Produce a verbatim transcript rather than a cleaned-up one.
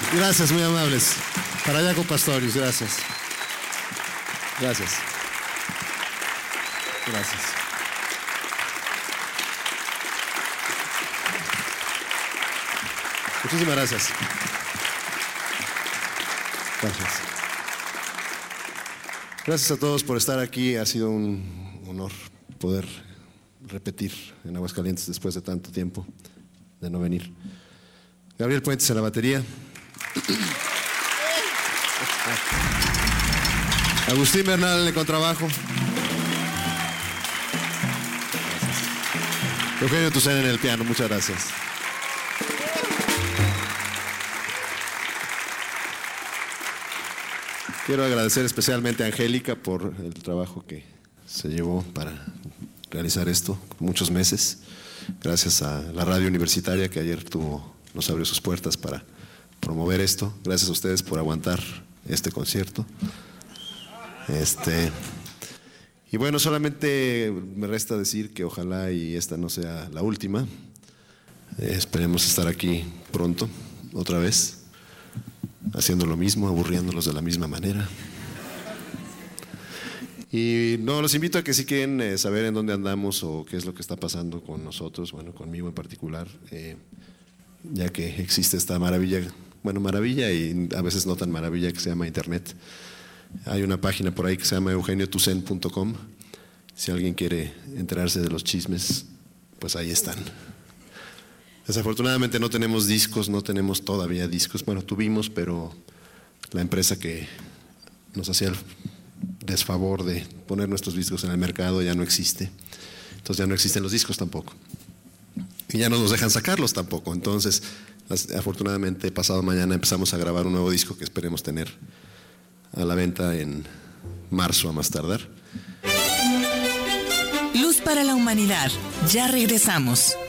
Gracias, muy amables. Para Jaco Pastorius, gracias. Gracias. Gracias. Muchísimas gracias. Gracias. Gracias a todos por estar aquí. Ha sido un honor poder repetir en Aguascalientes después de tanto tiempo de no venir. Gabriel Puentes a la batería. Agustín Bernal en el contrabajo. Eugenio Tucen en el piano. Muchas gracias. Quiero agradecer especialmente a Angélica por el trabajo que se llevó para realizar esto, muchos meses. Gracias a la radio universitaria que ayer tuvo, nos abrió sus puertas para promover esto. Gracias a ustedes por aguantar este concierto. Este, y bueno, solamente me resta decir que ojalá y esta no sea la última. Eh, esperemos estar aquí pronto, otra vez, haciendo lo mismo, aburriéndolos de la misma manera. Y no, los invito a que si quieren eh, saber en dónde andamos o qué es lo que está pasando con nosotros, bueno, conmigo en particular, eh, ya que existe esta maravilla, bueno, maravilla y a veces no tan maravilla, que se llama Internet. Hay una página por ahí que se llama eugenio tucen punto com. Si alguien quiere enterarse de los chismes, pues ahí están. Desafortunadamente no tenemos discos, no tenemos todavía discos. Bueno, tuvimos, pero la empresa que nos hacía el desfavor de poner nuestros discos en el mercado ya no existe. Entonces ya no existen los discos tampoco. Y ya no nos dejan sacarlos tampoco. Entonces, afortunadamente, pasado mañana empezamos a grabar un nuevo disco que esperemos tener a la venta en marzo a más tardar. Luz para la humanidad. Ya regresamos.